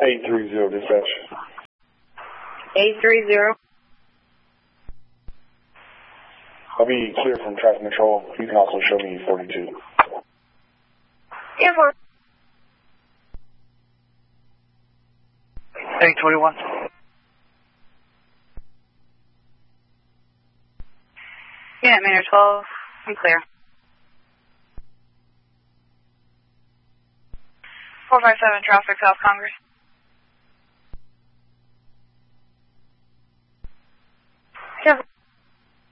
830 dispatch. 830. I'll be clear from traffic control. You can also show me 42. Yeah, 4. 821. Unit Manor 12, I'm clear. 457 traffic, South Congress.